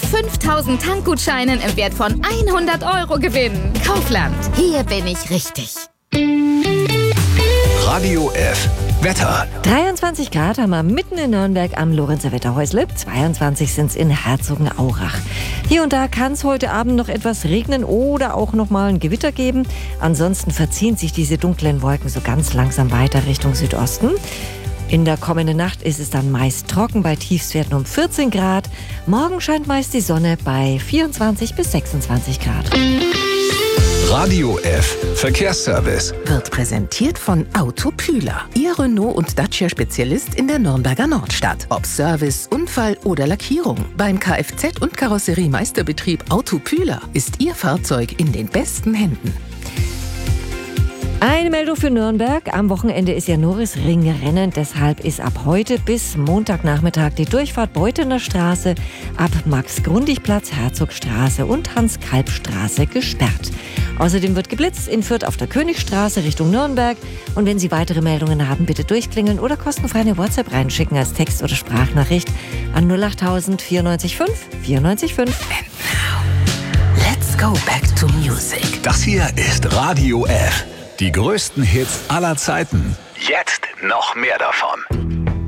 5.000 Tankgutscheinen im Wert von 100 € gewinnen. Kaufland, hier bin ich richtig. Radio F. Wetter. 23 Grad haben wir mitten in Nürnberg am Lorenzer Wetterhäusle. 22 sind es in Herzogenaurach. Hier und da kann es heute Abend noch etwas regnen oder auch noch mal ein Gewitter geben. Ansonsten verziehen sich diese dunklen Wolken so ganz langsam weiter Richtung Südosten. In der kommenden Nacht ist es dann meist trocken bei Tiefstwerten um 14 Grad. Morgen scheint meist die Sonne bei 24 bis 26 Grad. Radio F. Verkehrsservice. Wird präsentiert von Autopühler. Ihr Renault- und Dacia-Spezialist in der Nürnberger Nordstadt. Ob Service, Unfall oder Lackierung. Beim Kfz- und Karosseriemeisterbetrieb Autopühler ist Ihr Fahrzeug in den besten Händen. Eine Meldung für Nürnberg. Am Wochenende ist ja Norrisring-Rennen. Deshalb ist ab heute bis Montagnachmittag die Durchfahrt Beuthener Straße ab Max-Grundig-Platz, Herzogstraße und Hans-Kalb-Straße gesperrt. Außerdem wird geblitzt in Fürth auf der Königstraße Richtung Nürnberg. Und wenn Sie weitere Meldungen haben, bitte durchklingeln oder kostenfrei eine WhatsApp reinschicken als Text- oder Sprachnachricht an 08000 94 5 94 5. And now, let's go back to music. Das hier ist Radio F. Die größten Hits aller Zeiten. Jetzt noch mehr davon.